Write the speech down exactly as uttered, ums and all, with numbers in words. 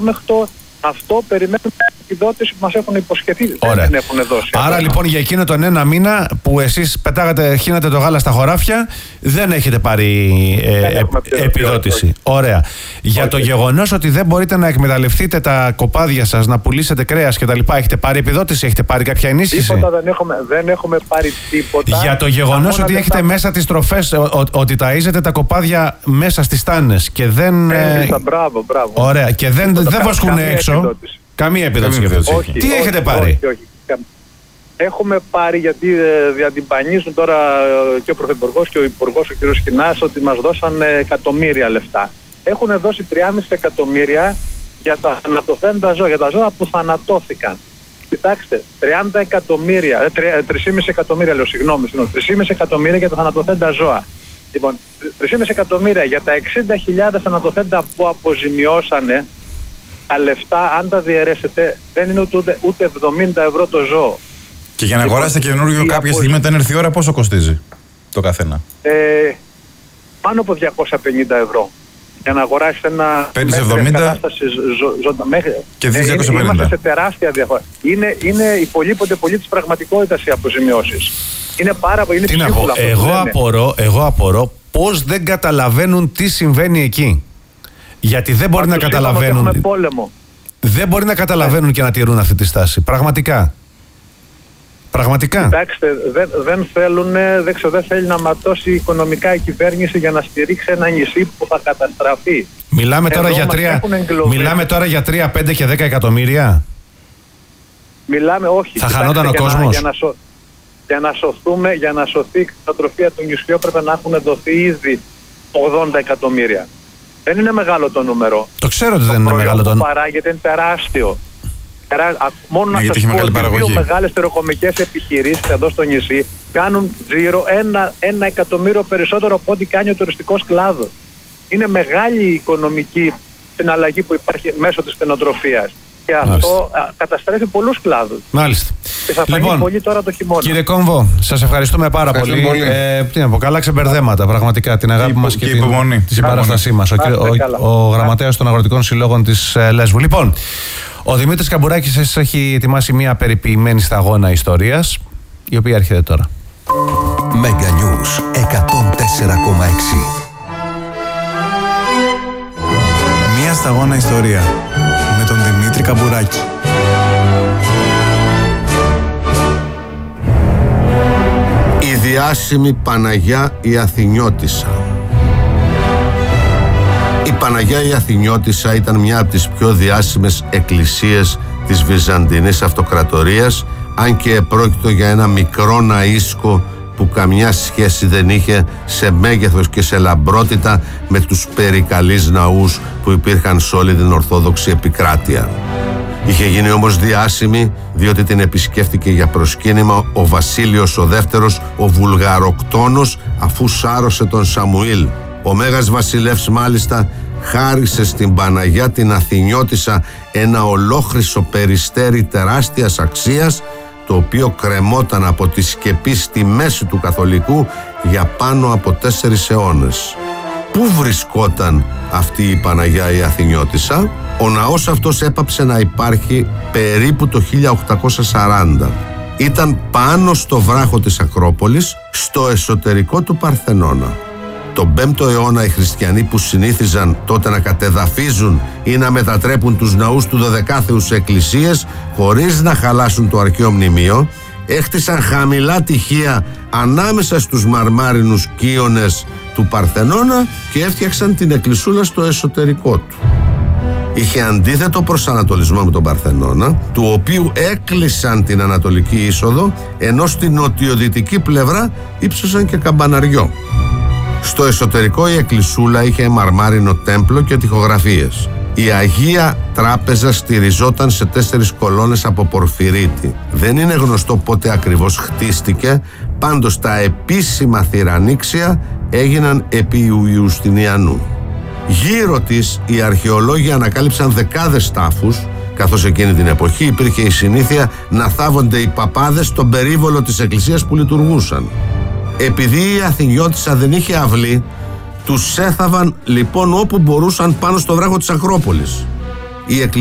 μέχρι το αυτό περιμένουμε επιδότηση που μας έχουν υποσχεθεί. Ωραία. Δεν έχουν δώσει. Άρα ακόμα. λοιπόν για εκείνο τον ένα μήνα που εσείς πετάγατε, χύνατε το γάλα στα χωράφια, δεν έχετε πάρει ε, δεν ε, ε, επιδότηση. Όχι. Ωραία. Για όχι. Το γεγονός ότι δεν μπορείτε να εκμεταλλευτείτε τα κοπάδια σας, να πουλήσετε κρέας κτλ. Έχετε πάρει επιδότηση, έχετε πάρει κάποια ενίσχυση? Τίποτα δεν έχουμε, δεν έχουμε πάρει τίποτα. Για το γεγονός ότι έχετε τα... μέσα τις τροφές, ο, ο, ότι ταΐζετε τα κοπάδια μέσα στις τάνες και δεν. Ε, μπράβο, μπράβο. Ωραία. Και δεν, δεν βοσκούν έξω. Επιδότηση. Καμία επιδότηση. Όχι, Τι όχι, έχετε όχι, πάρει? Όχι, όχι. Έχουμε πάρει, γιατί ε, διατυμπανίζουν τώρα ε, και ο Πρωθυπουργός και ο Υπουργός, ο κ. Σκινάς, ότι μας δώσαν ε, εκατομμύρια λεφτά. Έχουν δώσει τριάμισι εκατομμύρια για τα θανατωθέντα ζώα, για τα ζώα που θανατώθηκαν. Κοιτάξτε, τριάντα εκατομμύρια, ε, τρία κόμμα πέντε εκατομμύρια λέω, συγγνώμη, τρία κόμμα πέντε εκατομμύρια για τα θανατωθέντα ζώα. Λοιπόν, τρία κόμμα πέντε εκατομμύρια για τα εξήντα χιλιάδες θανατωθέντα που αποζημιώσανε. Τα λεφτά, αν τα διαιρέσετε, δεν είναι ούτε, ούτε εβδομήντα ευρώ το ζώο. Και για να λοιπόν, αγοράσετε καινούριο κάποια απο... στιγμή όταν έρθει η ώρα, πόσο κοστίζει το καθένα? Ε, πάνω από διακόσια πενήντα ευρώ. Για να αγοράσεις ένα. Παίρνεις εβδομήντα ζω, ζω, μέχρι, και δίνεις διακόσια πενήντα. Είμαστε σε τεράστια διαφορά. Είναι, είναι υπολείπονται πολύ της πραγματικότητας οι αποζημιώσεις. Είναι πάρα πολύ. Τι να πω, εγώ απορώ, εγώ απορώ πώς δεν καταλαβαίνουν τι συμβαίνει εκεί. Γιατί δεν μπορεί να καταλαβαίνουν. Δεν μπορεί να καταλαβαίνουν και να τηρούν αυτή τη στάση. Πραγματικά. Πραγματικά. Κοιτάξτε, δεν, δεν θέλουν, δεν, ξέρω, δεν θέλει να ματώσει οικονομικά η κυβέρνηση για να στηρίξει ένα νησί που θα καταστραφεί. Μιλάμε τώρα, για τρία, μιλάμε τώρα για τρία, πέντε και δέκα εκατομμύρια. Μιλάμε, όχι. Θα χανόταν ο κόσμος. Για να, σω, για να σωθούμε, για να σωθεί η κτηνοτροφία του νησιού πρέπει να έχουν δοθεί ήδη ογδόντα εκατομμύρια. Δεν είναι μεγάλο το νούμερο. Το ξέρω ότι δεν είναι μεγάλο το νούμερο. Το προϊόν που παράγεται είναι τεράστιο. Τερά... Μόνο ναι, να σας πω ότι δύο μεγάλες τεροκομικές επιχειρήσεις εδώ στο νησί κάνουν τζίρο ένα, ένα εκατομμύριο περισσότερο από ό,τι κάνει ο τουριστικός κλάδος. Είναι μεγάλη η οικονομική συναλλαγή που υπάρχει μέσω της κτηνοτροφίας. Και αυτό Μάλιστα. καταστρέφει πολλούς κλάδους. Μάλιστα. Και θα φανεί λοιπόν, πολύ τώρα το χειμώνα. Κύριε Κόμβο, σας ευχαριστούμε πάρα πολύ. πολύ. Ε, τι να πω, καλά ξεμπερδέματα πραγματικά. Την αγάπη μας και, και την, τη συμπαράστασή μας. Ο, ο, ο, ο γραμματέας των Αγροτικών Συλλόγων της ε, Λέσβου. Λοιπόν, ο Δημήτρης Καμπουράκης σας έχει ετοιμάσει μια περιποιημένη σταγόνα ιστορίας, η οποία έρχεται τώρα. Mega News εκατόν τέσσερα κόμμα έξι. Μια σταγόνα ιστορία με τον Δημήτρη Καμπουράκη. Η διάσημη Παναγιά η Αθηνιώτισσα. Η Παναγιά η Αθηνιώτισσα ήταν μια από τις πιο διάσημες εκκλησίες της Βυζαντινής Αυτοκρατορίας, αν και επρόκειτο για ένα μικρό ναΐσκο που καμιά σχέση δεν είχε σε μέγεθος και σε λαμπρότητα με τους περικαλείς ναούς που υπήρχαν σε όλη την Ορθόδοξη επικράτεια. Είχε γίνει όμως διάσημη διότι την επισκέφτηκε για προσκύνημα ο Βασίλειος ο Δεύτερος, ο Βουλγαροκτόνος, αφού σάρωσε τον Σαμουήλ. Ο Μέγας Βασιλεύς μάλιστα χάρισε στην Παναγιά την Αθηνιώτισσα ένα ολόχρυσο περιστέρι τεράστιας αξίας, το οποίο κρεμόταν από τη σκεπή στη μέση του καθολικού για πάνω από τέσσερις αιώνες. Πού βρισκόταν αυτή η Παναγιά η Αθηνιώτισσα? Ο ναός αυτός έπαψε να υπάρχει περίπου το χίλια οκτακόσια σαράντα. Ήταν πάνω στο βράχο της Ακρόπολης, στο εσωτερικό του Παρθενώνα. Τον πέμπτο αιώνα οι χριστιανοί που συνήθιζαν τότε να κατεδαφίζουν ή να μετατρέπουν τους ναούς του δωδεκάθεου σε εκκλησίες χωρίς να χαλάσουν το αρχαίο μνημείο, έχτισαν χαμηλά τοιχεία ανάμεσα στους μαρμάρινους κύονες του Παρθενώνα και έφτιαξαν την εκκλησούλα στο εσωτερικό του. Είχε αντίθετο προσανατολισμό με τον Παρθενώνα, του οποίου έκλεισαν την ανατολική είσοδο, ενώ στην νοτιοδυτική πλευρά ύψωσαν και καμπαναριό. Στο εσωτερικό η εκκλησούλα είχε μαρμάρινο τέμπλο και τοιχογραφίες. Η Αγία Τράπεζα στηριζόταν σε τέσσερις κολόνες από πορφυρίτη. Δεν είναι γνωστό πότε ακριβώς χτίστηκε, πάντως τα επίσημα θυρανίξια έγιναν επί Ιουστινιανού. Γύρω της οι αρχαιολόγοι ανακάλυψαν δεκάδες τάφους, καθώς εκείνη την εποχή υπήρχε η συνήθεια να θάβονται οι παπάδες στον περίβολο της εκκλησίας που λειτουργούσαν. Επειδή η Αθηνιώτισσα δεν είχε αυλή, τους έθαβαν λοιπόν όπου μπορούσαν πάνω στο βράχο της Ακρόπολης. Η